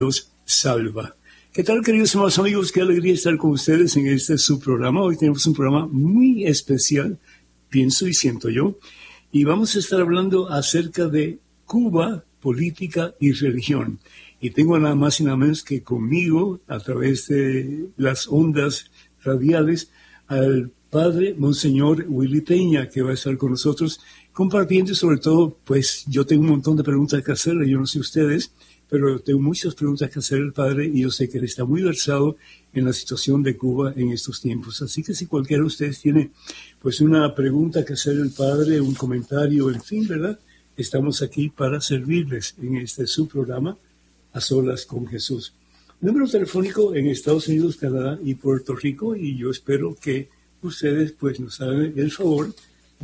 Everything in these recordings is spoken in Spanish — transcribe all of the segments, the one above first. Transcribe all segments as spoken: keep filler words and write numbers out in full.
Dios salva. ¿Qué tal, queridos hermanos amigos? Qué alegría estar con ustedes en este su programa. Hoy tenemos un programa muy especial, pienso y siento yo, y vamos a estar hablando acerca de Cuba, política y religión. Y tengo nada más y nada menos que conmigo, a través de las ondas radiales, al padre Monseñor Willy Peña, que va a estar con nosotros compartiendo. Y sobre todo, pues yo tengo un montón de preguntas que hacerle, yo no sé ustedes, pero tengo muchas preguntas que hacer al padre y yo sé que él está muy versado en la situación de Cuba en estos tiempos. Así que si cualquiera de ustedes tiene pues una pregunta que hacer al padre, un comentario, en fin, ¿verdad? Estamos aquí para servirles en este su programa, A Solas con Jesús. Número telefónico en Estados Unidos, Canadá y Puerto Rico, y yo espero que ustedes pues nos hagan el favor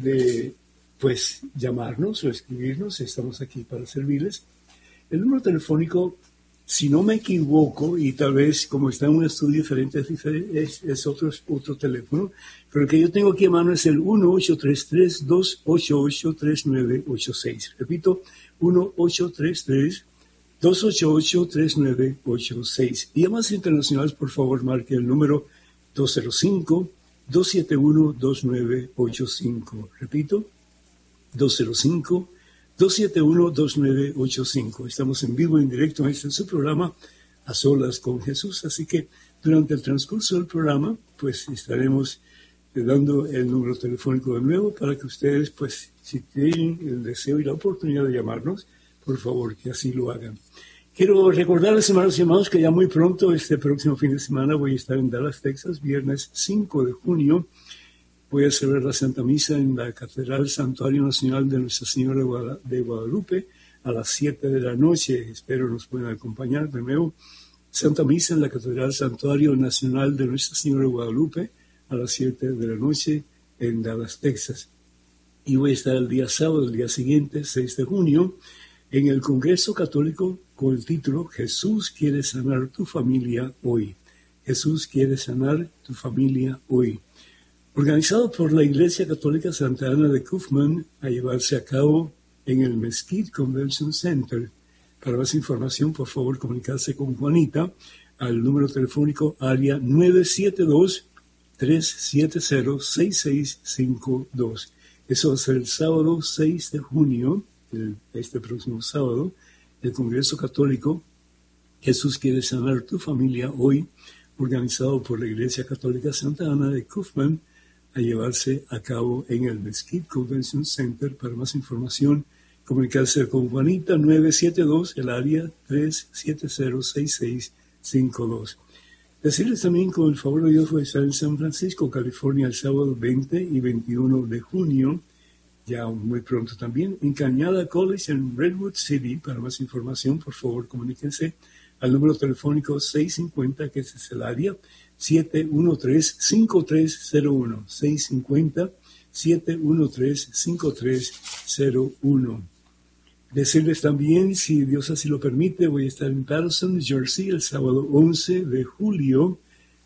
de pues llamarnos o escribirnos. Estamos aquí para servirles. El número telefónico, si no me equivoco, y tal vez como está en un estudio diferente, es, diferente, es, es otro, otro teléfono, pero el que yo tengo aquí a mano es el uno ocho tres tres, dos ocho ocho, tres nueve ocho seis. Repito, uno ocho tres tres, dos ocho ocho, tres nueve ocho seis. Y llamadas internacionales, por favor, marque el número dos cero cinco, dos siete uno, dos nueve ocho cinco. Repito, dos cero cinco, dos siete uno, dos nueve ocho cinco. Estamos en vivo, en directo, en este su programa, A Solas con Jesús. Así que durante el transcurso del programa, pues estaremos dando el número telefónico de nuevo para que ustedes, pues, si tienen el deseo y la oportunidad de llamarnos, por favor, que así lo hagan. Quiero recordarles, hermanos y hermanos, que ya muy pronto, este próximo fin de semana, voy a estar en Dallas, Texas, viernes cinco de junio. Voy a celebrar la Santa Misa en la Catedral Santuario Nacional de Nuestra Señora de Guadalupe a las siete de la noche. Espero nos puedan acompañar de nuevo. Santa Misa en la Catedral Santuario Nacional de Nuestra Señora de Guadalupe a las siete de la noche en Dallas, Texas. Y voy a estar el día sábado, el día siguiente, seis de junio, en el Congreso Católico con el título Jesús quiere sanar tu familia hoy. Jesús quiere sanar tu familia hoy. Organizado por la Iglesia Católica Santa Ana de Kaufman, a llevarse a cabo en el Mesquite Convention Center. Para más información, por favor, comunicarse con Juanita al número telefónico área nueve siete dos, tres siete cero, seis seis cinco dos. Eso va a ser el sábado seis de junio, el, este próximo sábado, el Congreso Católico Jesús quiere sanar tu familia hoy, organizado por la Iglesia Católica Santa Ana de Kaufman, a llevarse a cabo en el Mesquite Convention Center. Para más información, comunicarse con Juanita nueve siete dos, el área tres siete cero, seis seis cinco dos. Decirles también, con el favor de Dios, voy a estar en San Francisco, California, el sábado veinte y veintiuno de junio, ya muy pronto también, en Cañada College en Redwood City. Para más información, por favor, comuníquense al número telefónico seis cinco cero, que ese es el área, siete uno tres, cinco tres cero uno, seis cinco cero, siete uno tres, cinco tres cero uno. Decirles también, si Dios así lo permite, voy a estar en Patterson, New Jersey, el sábado once de julio,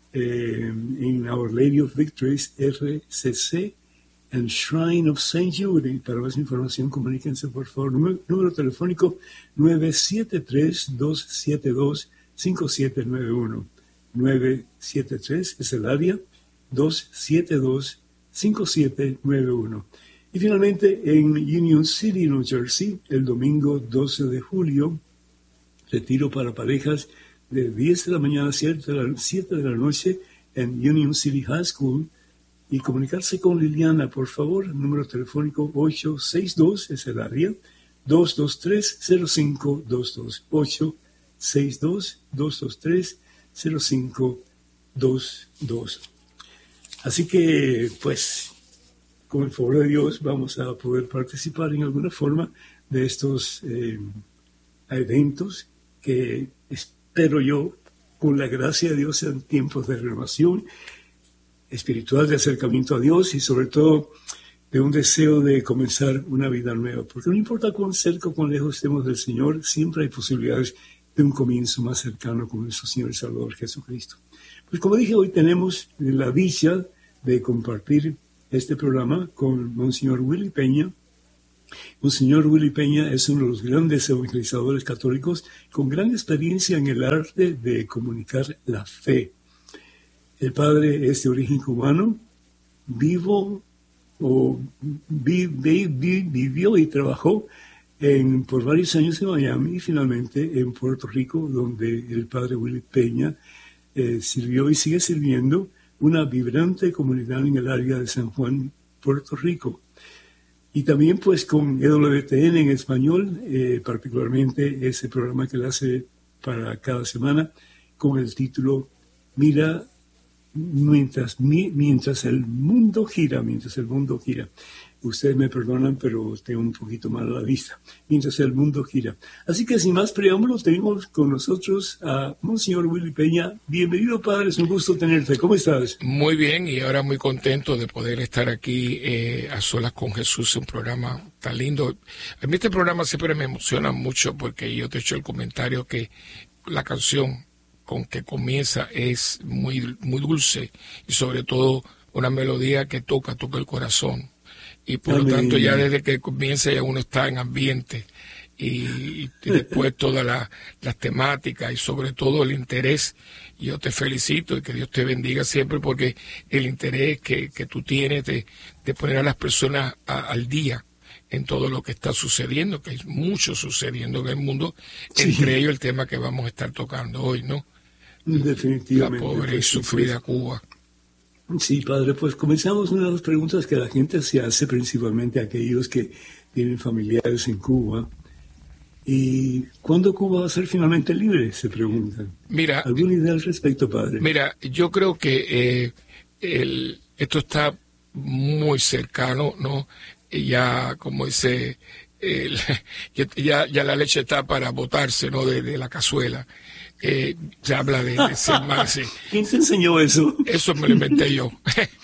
eh, en Our Lady of Victories, R C C, and Shrine of Saint Jude. Para más información, comuníquense, por favor. Número, número telefónico nueve siete tres, dos siete dos, cinco siete nueve uno. nueve siete tres es el área, dos siete dos, cinco siete nueve uno. Y finalmente en Union City, New Jersey, el domingo doce de julio, retiro para parejas de diez de la mañana a siete de la noche en Union City High School. Y comunicarse con Liliana, por favor, número telefónico ocho seis dos es el área, dos dos tres, cero cinco dos dos, ocho seis dos, dos dos tres, cero cinco dos dos. Así que, pues, con el favor de Dios, vamos a poder participar en alguna forma de estos eh, eventos que espero yo, con la gracia de Dios, sean tiempos de renovación espiritual, de acercamiento a Dios y sobre todo de un deseo de comenzar una vida nueva. Porque no importa cuán cerca o cuán lejos estemos del Señor, siempre hay posibilidades de un comienzo más cercano con nuestro Señor y Salvador Jesucristo. Pues como dije, hoy tenemos la dicha de compartir este programa con Monseñor Willy Peña, Monseñor Willy Peña es uno de los grandes evangelizadores católicos con gran experiencia en el arte de comunicar la fe. El padre es de origen cubano, vivo o vi, vi, vi, vivió y trabajó en, por varios años en Miami y finalmente en Puerto Rico, donde el padre Willy Peña eh, sirvió y sigue sirviendo una vibrante comunidad en el área de San Juan, Puerto Rico. Y también pues con E W T N en español, eh, particularmente ese programa que él hace para cada semana con el título Mira, mientras, mi, mientras el mundo gira, mientras el mundo gira. Ustedes me perdonan, pero tengo un poquito mal la vista. Mientras el mundo gira. Así que sin más preámbulos, tenemos con nosotros a Monseñor Willy Peña. Bienvenido, padre, es un gusto tenerte. ¿Cómo estás? Muy bien, y ahora muy contento de poder estar aquí eh, a solas con Jesús, un programa tan lindo. A mí este programa siempre me emociona mucho porque yo te he hecho el comentario que la canción con que comienza es muy, muy dulce y sobre todo una melodía que toca, toca el corazón. Y por Amén. Lo tanto ya desde que comienza ya uno está en ambiente y, y después todas la, las temáticas y sobre todo el interés. Yo te felicito y que Dios te bendiga siempre porque el interés que, que tú tienes de, de poner a las personas a, al día en todo lo que está sucediendo, que hay mucho sucediendo en el mundo, sí. Entre ellos el tema que vamos a estar tocando hoy, ¿no? Definitivamente. La pobre pues, y sufrida pues. Cuba. Sí, padre, pues comenzamos una de las preguntas que la gente se hace, principalmente aquellos que tienen familiares en Cuba. ¿Y cuándo Cuba va a ser finalmente libre? Se preguntan. Mira, ¿alguna idea al respecto, padre? Mira, yo creo que eh, el, esto está muy cercano, ¿no? Ya, como dice, el, ya, ya la leche está para botarse, ¿no? De, de la cazuela. Eh, se habla de, de ser más. Eh. ¿Quién te enseñó eso? Eso me lo inventé yo.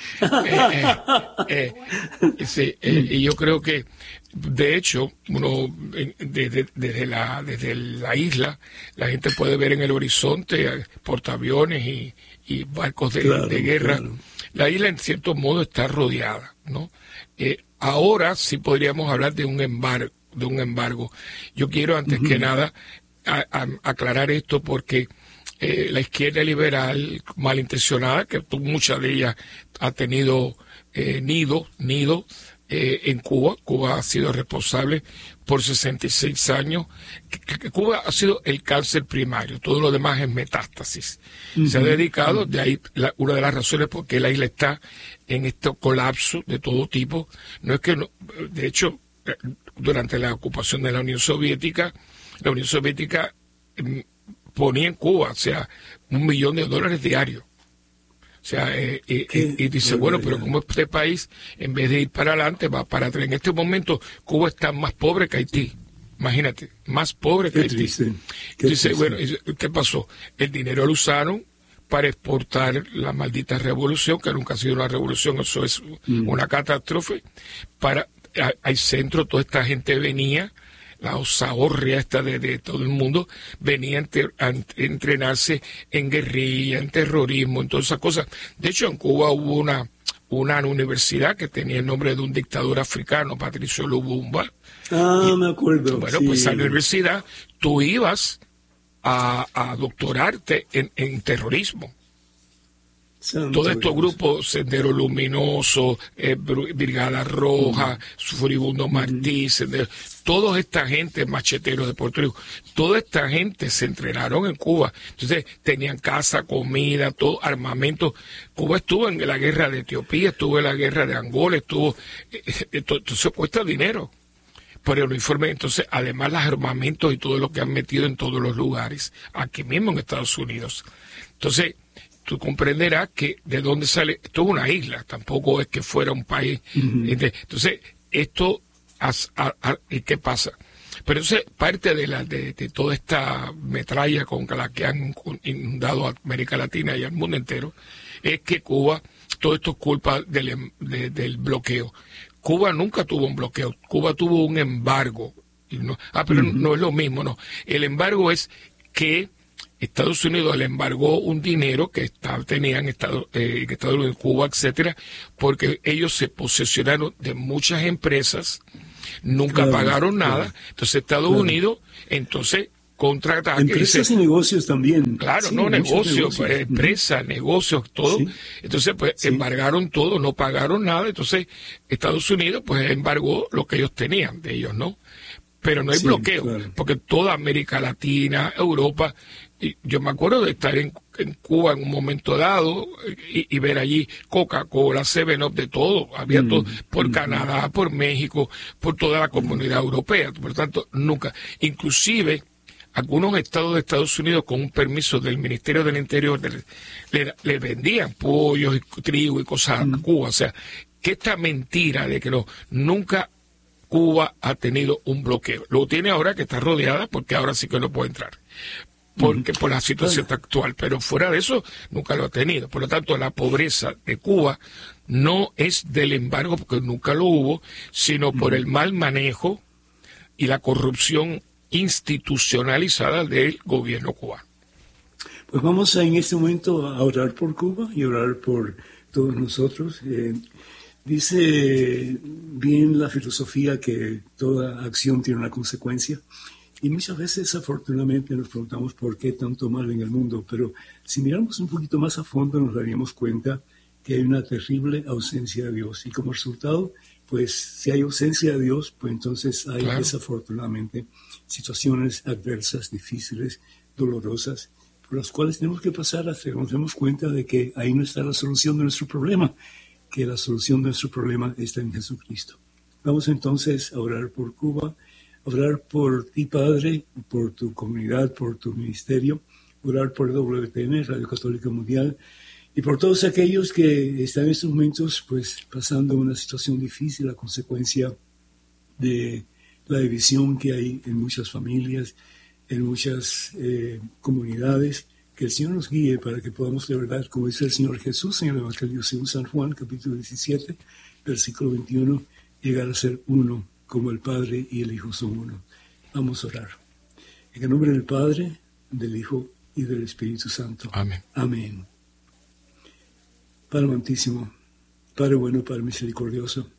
eh, eh, eh, sí, eh, y yo creo que, de hecho, uno desde, desde, la, desde la isla, la gente puede ver en el horizonte portaaviones y, y barcos de, claro, de guerra. Claro. La isla, en cierto modo, está rodeada, ¿no? Eh, ahora sí podríamos hablar de un embargo. De un embargo. Yo quiero, antes uh-huh. que nada, A, a, aclarar esto porque eh, la izquierda liberal malintencionada, que tú, muchas de ellas ha tenido eh, nido, nido eh, en Cuba. Cuba ha sido responsable por sesenta y seis años. Que, que Cuba ha sido el cáncer primario, todo lo demás es metástasis. Uh-huh. Se ha dedicado, de ahí la, una de las razones por qué la isla está en este colapso de todo tipo. No es que, no, de hecho, durante la ocupación de la Unión Soviética, la Unión Soviética eh, ponía en Cuba, o sea, un millón de dólares diarios. O sea, eh, eh, eh, y dice, bueno, pero como este país, en vez de ir para adelante, va para atrás. En este momento, Cuba está más pobre que Haití. Imagínate, más pobre que Haití. Triste. Dice, bueno, ¿qué pasó? El dinero lo usaron para exportar la maldita revolución, que nunca ha sido una revolución, eso es mm. una catástrofe. Para, hay centro, toda esta gente venía, la osahorria esta de, de todo el mundo, venía a entrenarse en guerrilla, en terrorismo, en todas esas cosas. De hecho, en Cuba hubo una, una universidad que tenía el nombre de un dictador africano, Patricio Lumumba. Ah, y, me acuerdo. Bueno, sí. Pues a la universidad tú ibas a, a doctorarte en, en terrorismo. Santo Todos estos Dios. Grupos, Sendero Luminoso, eh, Brigada Roja, uh-huh. Furibundo Martí, uh-huh. Sendero, toda esta gente, macheteros de Puerto Rico, toda esta gente se entrenaron en Cuba. Entonces tenían casa, comida, todo, armamento. Cuba estuvo en la guerra de Etiopía, estuvo en la guerra de Angola, estuvo... Eh, entonces cuesta dinero. Por el uniforme, entonces, además los armamentos y todo lo que han metido en todos los lugares, aquí mismo en Estados Unidos. Entonces, tú comprenderás que de dónde sale, esto es una isla, tampoco es que fuera un país. Uh-huh. Entonces, esto, as, a, a, ¿y qué pasa? Pero entonces, parte de, la, de, de toda esta metralla con la que han inundado a América Latina y al mundo entero, es que Cuba, todo esto es culpa del, de, del bloqueo. Cuba nunca tuvo un bloqueo, Cuba tuvo un embargo. Y no, ah, pero uh-huh. no es lo mismo, no. El embargo es que Estados Unidos le embargó un dinero que está, tenían Estados, eh, Estados Unidos, Cuba, etcétera, porque ellos se posesionaron de muchas empresas nunca claro, pagaron claro. nada. Entonces Estados Claro. Unidos, entonces, contraataque. Empresas dice, y negocios también. claro, Sí, no, muchos negocios, negocios. pues, empresas, negocios, todo. Sí. Entonces, pues, Sí. embargaron todo, no pagaron nada. Entonces, Estados Unidos, pues, embargó lo que ellos tenían de ellos, ¿no? Pero no hay Sí, bloqueo, claro. porque toda América Latina, Europa, y yo me acuerdo de estar en, en Cuba en un momento dado y, y ver allí Coca-Cola, Seven Up, de todo, había Mm, todo, por mm, Canadá, por México, por toda la comunidad europea, por tanto, nunca, inclusive algunos estados de Estados Unidos con un permiso del Ministerio del Interior le, le- le vendían pollos y trigo y cosas a Cuba, o sea, que esta mentira de que no, nunca Cuba ha tenido un bloqueo. Lo tiene ahora que está rodeada porque ahora sí que no puede entrar. Porque por la situación actual, pero fuera de eso nunca lo ha tenido. Por lo tanto, la pobreza de Cuba no es del embargo porque nunca lo hubo, sino por el mal manejo y la corrupción institucionalizada del gobierno cubano. Pues vamos a, en este momento a orar por Cuba y orar por todos nosotros. Eh, dice bien la filosofía que toda acción tiene una consecuencia. Y muchas veces, desafortunadamente, nos preguntamos por qué tanto mal en el mundo. Pero si miramos un poquito más a fondo, nos daríamos cuenta que hay una terrible ausencia de Dios. Y como resultado, pues si hay ausencia de Dios, pues entonces hay Claro. desafortunadamente situaciones adversas, difíciles, dolorosas, por las cuales tenemos que pasar hasta que nos demos cuenta de que ahí no está la solución de nuestro problema, que la solución de nuestro problema está en Jesucristo. Vamos entonces a orar por Cuba, a orar por ti, Padre, por tu comunidad, por tu ministerio, orar por W T N, Radio Católica Mundial, y por todos aquellos que están en estos momentos pues pasando una situación difícil a consecuencia de la división que hay en muchas familias, en muchas eh, comunidades. Que el Señor nos guíe para que podamos de verdad, como dice el Señor Jesús en el Evangelio según San Juan, capítulo diecisiete, versículo veintiuno, llegar a ser uno, como el Padre y el Hijo son uno. Vamos a orar. En el nombre del Padre, del Hijo y del Espíritu Santo. Amén. Amén. Padre amantísimo, Padre bueno, Padre misericordioso,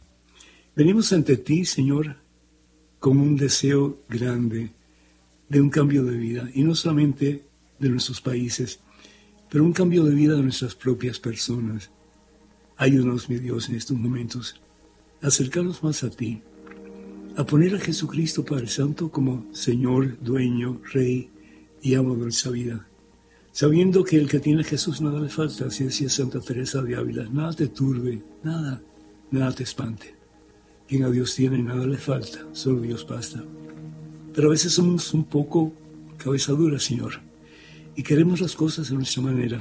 venimos ante ti, Señor, con un deseo grande de un cambio de vida, y no solamente de nuestros países, pero un cambio de vida de nuestras propias personas. Ayúdanos, mi Dios, en estos momentos, a acercarnos más a ti, a poner a Jesucristo, Padre Santo, como Señor, Dueño, Rey y Amo de nuestra vida, sabiendo que el que tiene a Jesús nada le falta, así decía Santa Teresa de Ávila, nada te turbe, nada, nada te espante. Quien a Dios tiene nada le falta, solo Dios basta. Pero a veces somos un poco cabeza dura, Señor, y queremos las cosas de nuestra manera,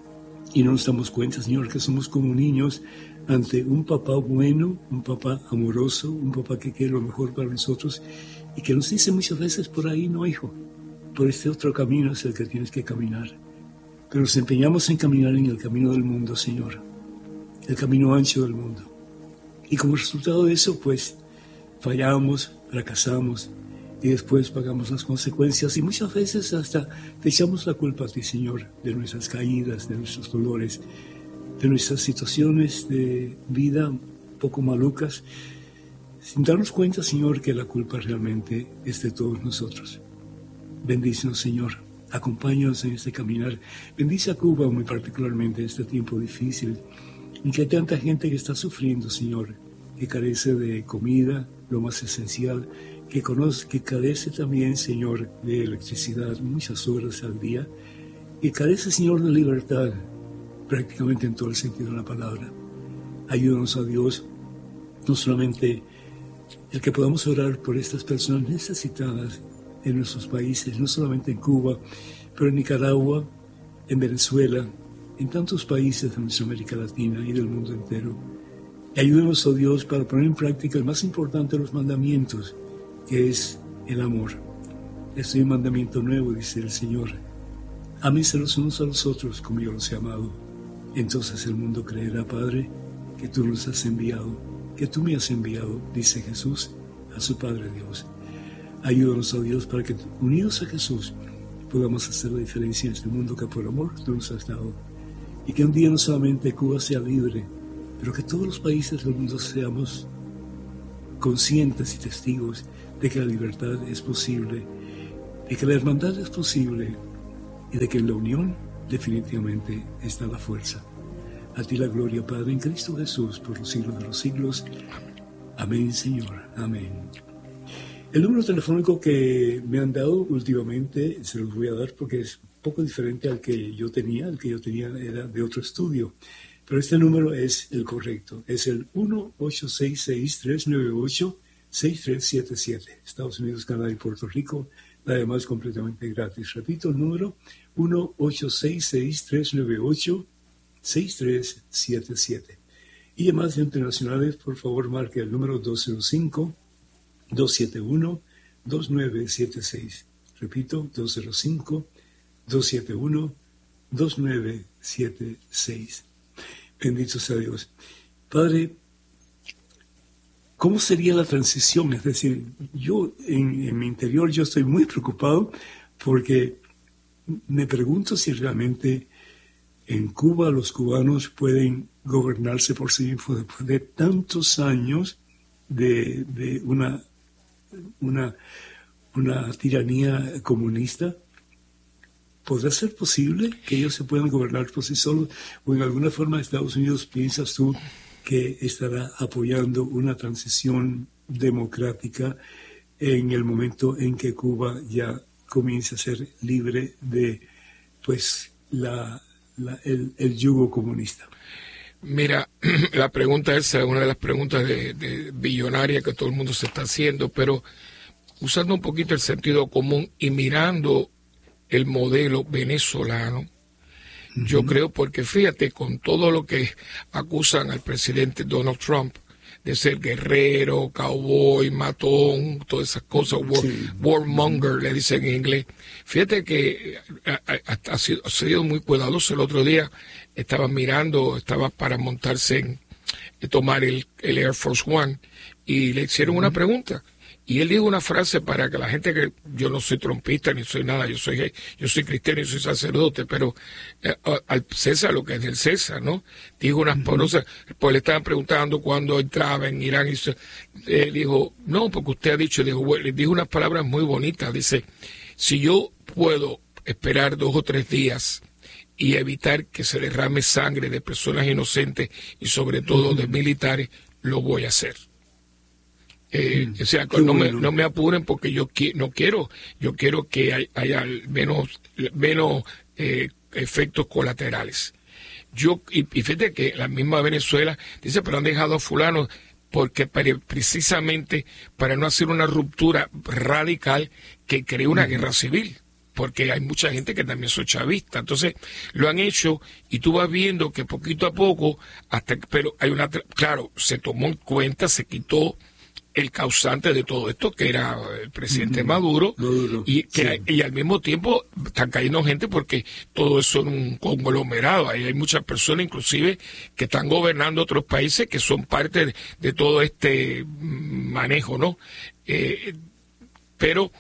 y no nos damos cuenta, Señor, que somos como niños ante un papá bueno, un papá amoroso, un papá que quiere lo mejor para nosotros, y que nos dice muchas veces por ahí, no, hijo, por este otro camino es el que tienes que caminar. Pero nos empeñamos en caminar en el camino del mundo, Señor, el camino ancho del mundo. Y como resultado de eso, pues, fallamos, fracasamos, y después pagamos las consecuencias, y muchas veces hasta te echamos la culpa a ti, Señor, de nuestras caídas, de nuestros dolores, de nuestras situaciones de vida un poco malucas, sin darnos cuenta, Señor, que la culpa realmente es de todos nosotros. Bendícenos, Señor, acompáñanos en este caminar. Bendice a Cuba muy particularmente en este tiempo difícil, en que hay tanta gente que está sufriendo, Señor, que carece de comida, lo más esencial, que, conoce, que carece también, Señor, de electricidad muchas horas al día, que carece, Señor, de libertad, prácticamente en todo el sentido de la palabra. Ayúdanos a Dios, no solamente el que podamos orar por estas personas necesitadas en nuestros países, no solamente en Cuba, pero en Nicaragua, en Venezuela, en tantos países de nuestra América Latina y del mundo entero. Ayúdanos, oh Dios, para poner en práctica el más importante de los mandamientos, que es el amor. Este es un mandamiento nuevo, dice el Señor. Ámense los unos a los otros como yo los he amado. Entonces el mundo creerá, Padre, que tú nos has enviado, que tú me has enviado, dice Jesús, a su Padre Dios. Ayúdanos, oh Dios, para que unidos a Jesús podamos hacer la diferencia en este mundo que por amor tú nos has dado. Y que un día no solamente Cuba sea libre, pero que todos los países del mundo seamos conscientes y testigos de que la libertad es posible, de que la hermandad es posible y de que en la unión definitivamente está la fuerza. A ti la gloria, Padre, en Cristo Jesús, por los siglos de los siglos. Amén, Señor. Amén. El número telefónico que me han dado últimamente, se los voy a dar porque es un poco diferente al que yo tenía. El que yo tenía era de otro estudio. Pero este número es el correcto. Es el uno ocho seis seis, tres nueve ocho, seis tres siete siete. Estados Unidos, Canadá y Puerto Rico. Además, completamente gratis. Repito el número, uno ocho seis seis, tres nueve ocho, seis tres siete siete. Y llamadas internacionales, por favor, marque el número dos cero cinco, dos siete uno, dos nueve siete seis. Repito, dos cero cinco, dos siete uno, dos nueve siete seis. Bendito sea Dios. Padre, ¿cómo sería la transición? Es decir, yo en, en mi interior yo estoy muy preocupado porque me pregunto si realmente en Cuba los cubanos pueden gobernarse por sí mismos después de tantos años de, de una, una, una tiranía comunista. ¿Podrá ser posible que ellos se puedan gobernar por sí solos? ¿O en alguna forma Estados Unidos, piensas tú, que estará apoyando una transición democrática en el momento en que Cuba ya comience a ser libre de pues la, la el, el yugo comunista? Mira, la pregunta esa es una de las preguntas de, de billonaria que todo el mundo se está haciendo, pero usando un poquito el sentido común y mirando el modelo venezolano, uh-huh. Yo creo, porque fíjate, con todo lo que acusan al presidente Donald Trump de ser guerrero, cowboy, matón, todas esas cosas, war, sí. warmonger, le dicen en inglés. Fíjate que ha, ha, ha, sido, ha sido muy cuidadoso. El otro día estaba mirando, estaba para montarse en, en tomar el, el Air Force One, y le hicieron uh-huh. una pregunta. Y él dijo una frase para que la gente, que yo no soy trompista ni soy nada, yo soy yo soy cristiano y soy sacerdote, pero eh, al César lo que es del César, ¿no? Dijo unas uh-huh. cosas, pues le estaban preguntando cuándo entraba en Irán y se, eh, dijo, no, porque usted ha dicho, dijo, bueno, le dijo unas palabras muy bonitas, dice, si yo puedo esperar dos o tres días y evitar que se derrame sangre de personas inocentes y sobre todo uh-huh. de militares, lo voy a hacer. Eh, mm, o sea, no, bueno. me, no me apuren porque yo qui- no quiero, yo quiero que hay, haya menos, menos eh, efectos colaterales. Yo, y, y fíjate que la misma Venezuela dice, pero han dejado a fulano porque para, precisamente para no hacer una ruptura radical que cree una mm. guerra civil, porque hay mucha gente que también son chavistas. Entonces lo han hecho y tú vas viendo que poquito a poco, hasta pero hay una, claro, se tomó en cuenta, se quitó el causante de todo esto, que era el presidente uh-huh. Maduro, Maduro, y que sí. y al mismo tiempo están cayendo gente porque todo eso es un conglomerado. Ahí hay muchas personas, inclusive, que están gobernando otros países que son parte de, de todo este manejo, ¿no? Eh, pero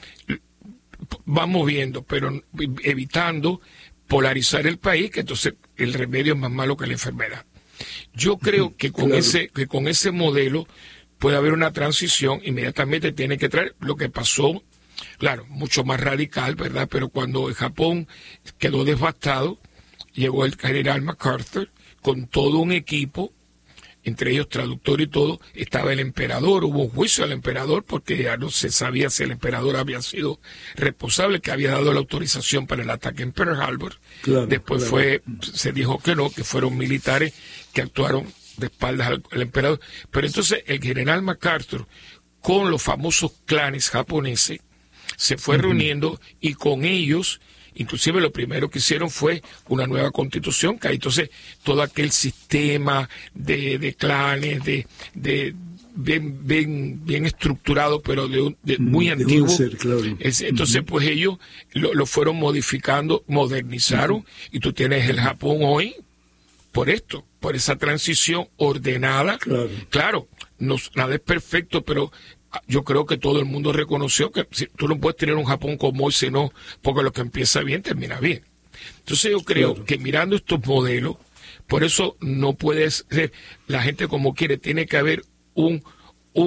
vamos viendo, pero evitando polarizar el país, que entonces el remedio es más malo que la enfermedad. Yo creo que con claro. ese que con ese modelo puede haber una transición, inmediatamente tiene que traer lo que pasó, claro, mucho más radical, ¿verdad? Pero cuando el Japón quedó devastado, llegó el general MacArthur con todo un equipo, entre ellos traductor y todo, estaba el emperador, hubo un juicio al emperador porque ya no se sabía si el emperador había sido responsable, que había dado la autorización para el ataque en Pearl Harbor. Claro, Después claro. fue, se dijo que no, que fueron militares que actuaron de espaldas al, al emperador. Pero entonces el general MacArthur, con los famosos clanes japoneses, se fue uh-huh. reuniendo, y con ellos, inclusive lo primero que hicieron fue una nueva constitución, que entonces todo aquel sistema de, de clanes, de, de bien, bien, bien estructurado, pero de, de muy uh-huh. antiguo. Ser, claro. es, entonces uh-huh. pues ellos lo, lo fueron modificando, modernizaron, uh-huh. y tú tienes el Japón hoy por esto, por esa transición ordenada. Claro, claro no, nada es perfecto, pero yo creo que todo el mundo reconoció que si, tú no puedes tener un Japón como hoy, sino porque lo que empieza bien termina bien. Entonces yo creo claro. que mirando estos modelos, por eso no puedes ser la gente como quiere, tiene que haber un, un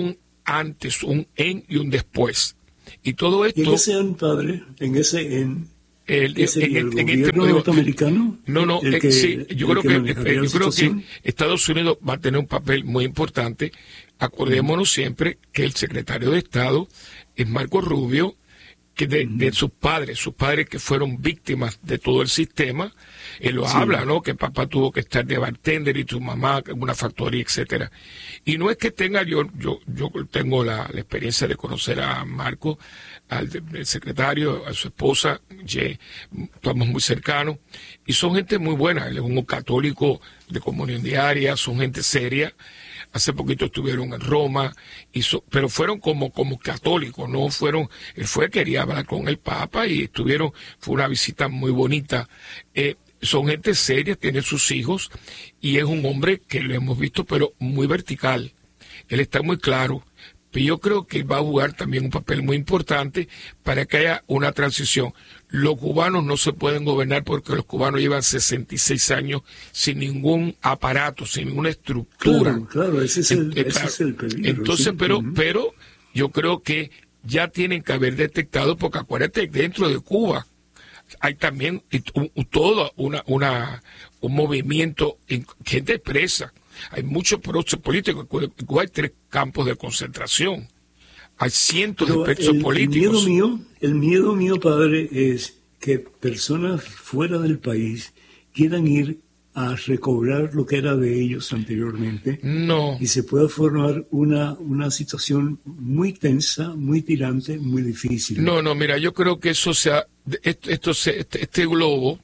antes, un en y un después. Y todo esto... ¿Y en ese en, padre? ¿En ese en? El, ¿Qué sería, en, el en gobierno este modo, norteamericano? No, no, el eh, que, sí, yo creo que, que yo creo que Estados Unidos va a tener un papel muy importante. Acordémonos mm. siempre que el secretario de Estado es Marco Rubio, que de, mm. de sus padres, sus padres que fueron víctimas de todo el sistema. Él lo sí. habla, ¿no? Que papá tuvo que estar de bartender y tu mamá en una factoría, etcétera. Y no es que tenga, yo yo yo tengo la, la experiencia de conocer a Marco, al el secretario, a su esposa, Ye, estamos muy cercanos, y son gente muy buena. Él es un católico de comunión diaria, son gente seria. Hace poquito estuvieron en Roma, hizo, pero fueron como, como católicos, no fueron, él fue, quería hablar con el Papa y estuvieron, fue una visita muy bonita. Eh, son gente seria, tiene sus hijos y es un hombre que lo hemos visto, pero muy vertical. Él está muy claro. Pero yo creo que va a jugar también un papel muy importante para que haya una transición. Los cubanos no se pueden gobernar porque los cubanos llevan sesenta y seis años sin ningún aparato, sin ninguna estructura. Claro, claro, ese es el, eh, claro. Ese es el peligro. Entonces, sí. pero, uh-huh. pero yo creo que ya tienen que haber detectado, porque acuérdate, dentro de Cuba hay también todo una, una, un movimiento, gente presa. Hay muchos procesos políticos. En Cuba hay tres campos de concentración. Hay cientos Pero de presos el, políticos. El miedo mío, el miedo mío, padre, es que personas fuera del país quieran ir a recobrar lo que era de ellos anteriormente. No. Y se pueda formar una, una situación muy tensa, muy tirante, muy difícil. No, no, mira, yo creo que eso sea, esto, esto, este, este globo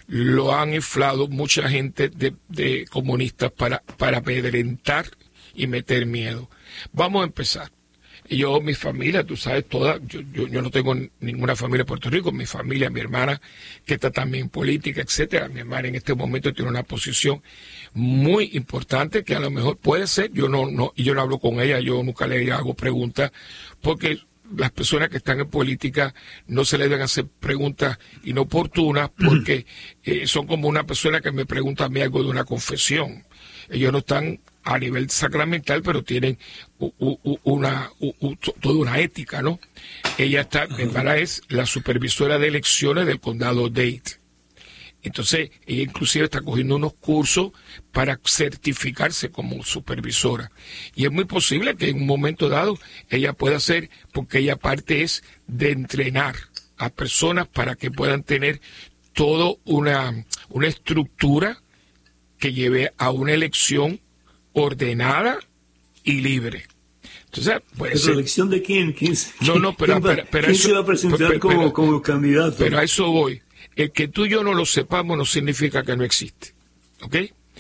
lo han inflado mucha gente de, de comunistas para, para amedrentar y meter miedo. Vamos a empezar. Yo, mi familia, tú sabes, toda, yo, yo, yo no tengo ninguna familia en Puerto Rico, mi familia, mi hermana, que está también en política, etcétera. Mi hermana en este momento tiene una posición muy importante que a lo mejor puede ser, yo no, no, y yo no hablo con ella, yo nunca le hago preguntas, porque las personas que están en política no se les deben hacer preguntas inoportunas, porque eh, son como una persona que me pregunta a mí algo de una confesión. Ellos no están a nivel sacramental, pero tienen u, u, una, u, u, toda una ética, ¿no? Ella está, mi hermana es la supervisora de elecciones del condado Dade. Entonces, ella inclusive está cogiendo unos cursos para certificarse como supervisora. Y es muy posible que en un momento dado ella pueda hacer, porque ella parte es de entrenar a personas para que puedan tener toda una, una estructura que lleve a una elección ordenada y libre. Entonces, puede ¿Pero ser... elección de quién? ¿Quién, no, no, pero, quién, va, pero, pero ¿quién eso, se va a presentar pero, como, pero, como candidato? Pero a eso voy. El que tú y yo no lo sepamos no significa que no existe. ¿Ok?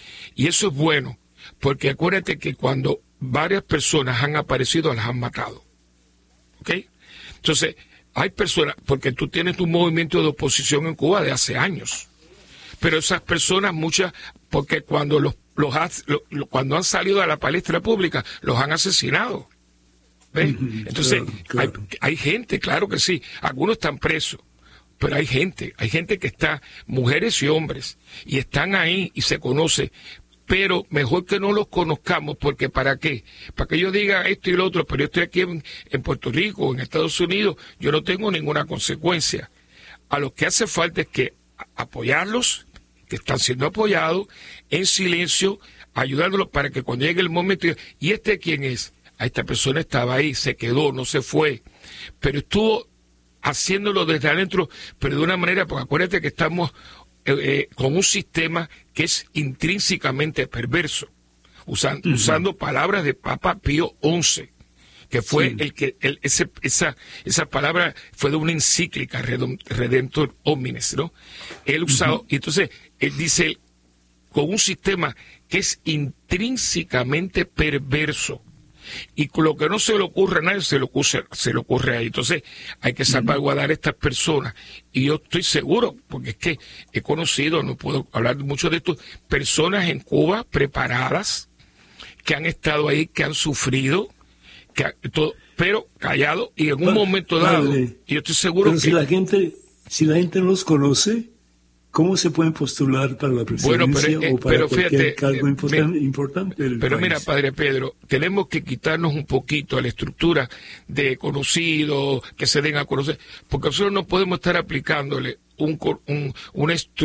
Y eso es bueno, porque acuérdate que cuando varias personas han aparecido, las han matado. ¿Ok? Entonces, hay personas, porque tú tienes un movimiento de oposición en Cuba de hace años, pero esas personas, muchas, porque cuando los, los lo, lo, cuando han salido a la palestra pública, los han asesinado. ¿Ves? Entonces, claro, claro. Hay, hay gente, claro que sí, algunos están presos, pero hay gente, hay gente que está, mujeres y hombres, y están ahí y se conoce, pero mejor que no los conozcamos, porque ¿para qué? Para que yo diga esto y lo otro, pero yo estoy aquí en, en Puerto Rico, en Estados Unidos, yo no tengo ninguna consecuencia. A lo que hace falta es que apoyarlos, que están siendo apoyados, en silencio, ayudándolos para que cuando llegue el momento, ¿y este quién es? A esta persona estaba ahí, se quedó, no se fue, pero estuvo haciéndolo desde adentro, pero de una manera, porque acuérdate que estamos eh, eh, con un sistema que es intrínsecamente perverso, usan, uh-huh. usando palabras de Papa Pío once, que fue sí. el que, el, ese, esa, esa palabra fue de una encíclica, Redemptor Homines, ¿no? Él usado, uh-huh. y entonces, él dice, con un sistema que es intrínsecamente perverso, y con lo que no se le ocurre a nadie, se le ocurre, se le ocurre ahí. Entonces, hay que salvaguardar a estas personas. Y yo estoy seguro, porque es que he conocido, no puedo hablar mucho de esto, personas en Cuba preparadas, que han estado ahí, que han sufrido, que ha, todo, pero callado, y en un vale, momento dado, vale. y yo estoy seguro pero que... si la gente, si la gente no los conoce, ¿cómo se pueden postular para la presidencia bueno, pero, eh, o para pero cualquier fíjate, cargo eh, importan, me, importante del Pero país? mira, Padre Pedro, tenemos que quitarnos un poquito a la estructura de conocidos, que se den a conocer, porque nosotros no podemos estar aplicándole un, un, una estructura